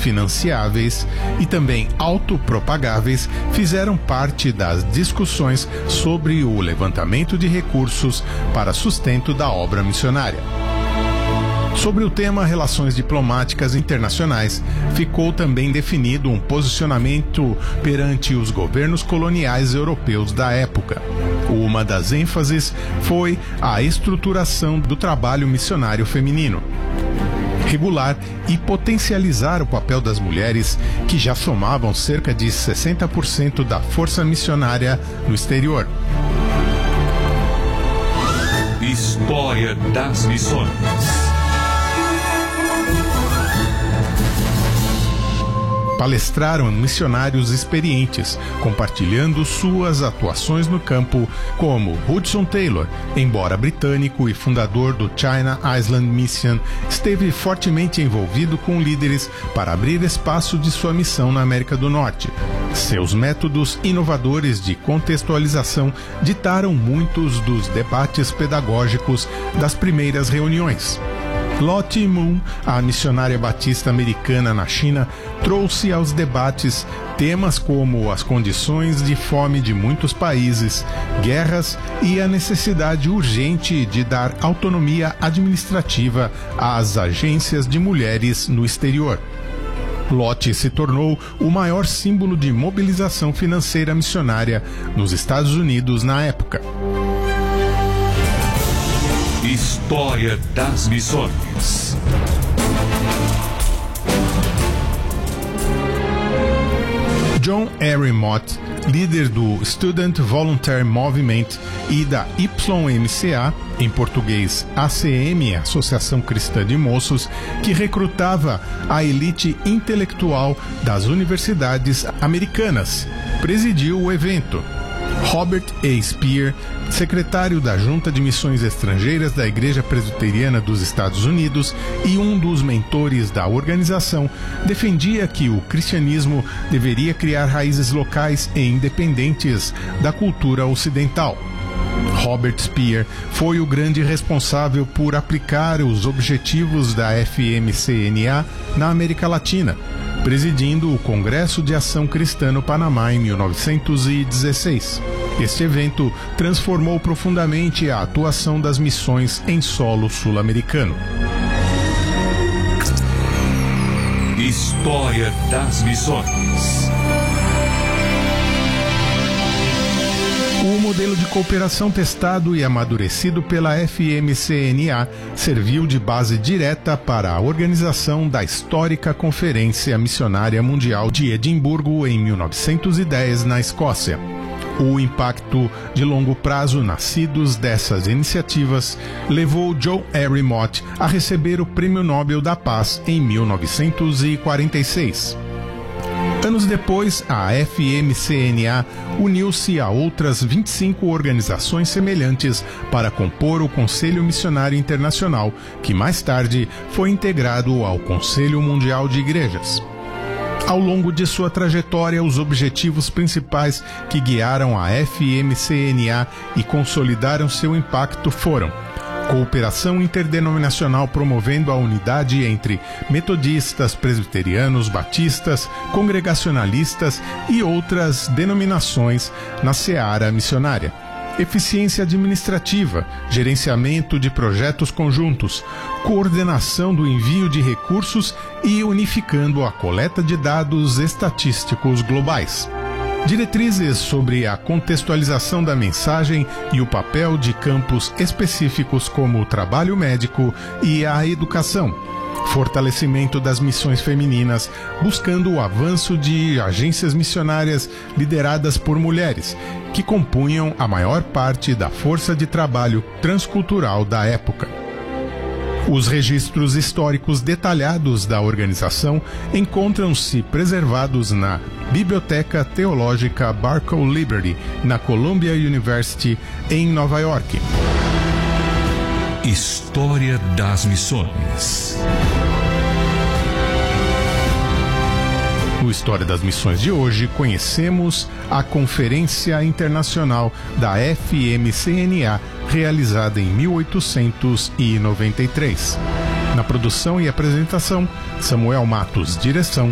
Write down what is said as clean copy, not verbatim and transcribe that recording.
financiáveis e também autopropagáveis fizeram parte das discussões sobre o levantamento de recursos para sustento da obra missionária. Sobre o tema Relações Diplomáticas Internacionais, ficou também definido um posicionamento perante os governos coloniais europeus da época. Uma das ênfases foi a estruturação do trabalho missionário feminino, regular e potencializar o papel das mulheres, que já somavam cerca de 60% da força missionária no exterior. História das Missões. Palestraram missionários experientes, compartilhando suas atuações no campo, como Hudson Taylor, embora britânico e fundador do China Island Mission, esteve fortemente envolvido com líderes para abrir espaço de sua missão na América do Norte. Seus métodos inovadores de contextualização ditaram muitos dos debates pedagógicos das primeiras reuniões. Lottie Moon, a missionária batista americana na China, trouxe aos debates temas como as condições de fome de muitos países, guerras e a necessidade urgente de dar autonomia administrativa às agências de mulheres no exterior. Lottie se tornou o maior símbolo de mobilização financeira missionária nos Estados Unidos na época. História das Missões. John Henry Mott, líder do Student Voluntary Movement e da YMCA, em português ACM, Associação Cristã de Moços, que recrutava a elite intelectual das universidades americanas, presidiu o evento. Robert A. Speer, secretário da Junta de Missões Estrangeiras da Igreja Presbiteriana dos Estados Unidos e um dos mentores da organização, defendia que o cristianismo deveria criar raízes locais e independentes da cultura ocidental. Robert Speer foi o grande responsável por aplicar os objetivos da FMCNA na América Latina, presidindo o Congresso de Ação Cristã no Panamá em 1916. Este evento transformou profundamente a atuação das missões em solo sul-americano. História das Missões. O modelo de cooperação testado e amadurecido pela FMCNA serviu de base direta para a organização da histórica Conferência Missionária Mundial de Edimburgo em 1910, na Escócia. O impacto de longo prazo nascidos dessas iniciativas levou John Henry Mott a receber o Prêmio Nobel da Paz em 1946. Anos depois, a FMCNA uniu-se a outras 25 organizações semelhantes para compor o Conselho Missionário Internacional, que mais tarde foi integrado ao Conselho Mundial de Igrejas. Ao longo de sua trajetória, os objetivos principais que guiaram a FMCNA e consolidaram seu impacto foram: cooperação interdenominacional promovendo a unidade entre metodistas, presbiterianos, batistas, congregacionalistas e outras denominações na seara missionária. Eficiência administrativa, gerenciamento de projetos conjuntos, coordenação do envio de recursos e unificando a coleta de dados estatísticos globais. Diretrizes sobre a contextualização da mensagem e o papel de campos específicos como o trabalho médico e a educação. Fortalecimento das missões femininas, buscando o avanço de agências missionárias lideradas por mulheres, que compunham a maior parte da força de trabalho transcultural da época. Os registros históricos detalhados da organização encontram-se preservados na Biblioteca Teológica Barclay Library, na Columbia University, em Nova York. História das Missões. No História das Missões de hoje, conhecemos a Conferência Internacional da FMCNA, realizada em 1893. Na produção e apresentação, Samuel Matos, direção